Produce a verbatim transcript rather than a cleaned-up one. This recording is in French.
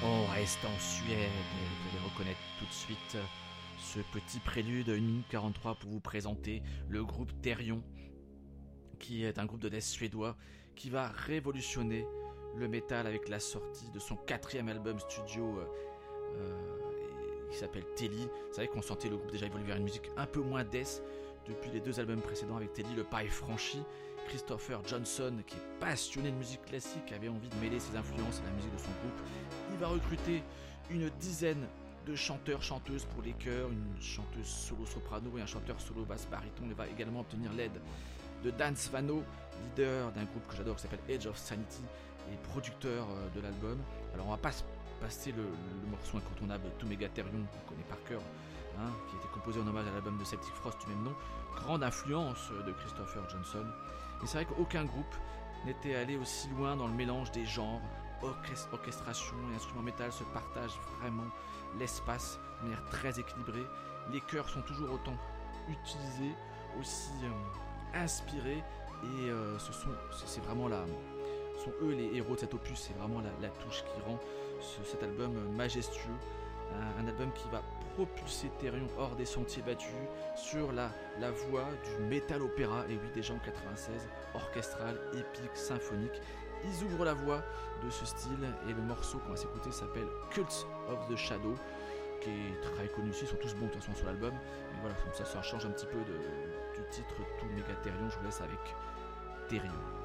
On reste en Suède et vous allez reconnaître tout de suite ce petit prélude, une minute quarante-trois pour vous présenter le groupe Therion, qui est un groupe de death suédois qui va révolutionner le métal avec la sortie de son quatrième album studio euh, euh, qui s'appelle Telly. C'est vrai qu'on sentait le groupe déjà évoluer vers une musique un peu moins death depuis les deux albums précédents avec Telly, le pas est franchi. Christopher Johnson, qui est passionné de musique classique, avait envie de mêler ses influences à la musique de son groupe. Il va recruter une dizaine de chanteurs, chanteuses pour les chœurs, une chanteuse solo soprano et un chanteur solo basse baryton. Il va également obtenir l'aide de Dan Svano, leader d'un groupe que j'adore qui s'appelle Age of Sanity et producteur de l'album. Alors on va pas passer le, le morceau incontournable To Megatherion, qu'on connaît par cœur, hein, qui a été composé en hommage à l'album de Celtic Frost du même nom. Grande influence de Christopher Johnson. Et c'est vrai qu'aucun groupe n'était allé aussi loin dans le mélange des genres. Orchestration et instruments métal se partagent vraiment l'espace de manière très équilibrée. Les chœurs sont toujours autant utilisés, aussi euh, inspirés, et euh, ce sont, c'est vraiment la, sont eux les héros de cet opus. C'est vraiment la, la touche qui rend ce, cet album majestueux, un, un album qui va propulser Therion hors des sentiers battus sur la, la voie du metal opéra, et oui, déjà en quatre-vingt-seize, orchestral, épique, symphonique. Ils ouvrent la voie de ce style, et le morceau qu'on va s'écouter s'appelle Cults of the Shadow, qui est très connu ici. Ils sont tous bons de toute façon sur l'album, mais voilà, ça, ça change un petit peu de, du titre To Megatherion. Je vous laisse avec Therion.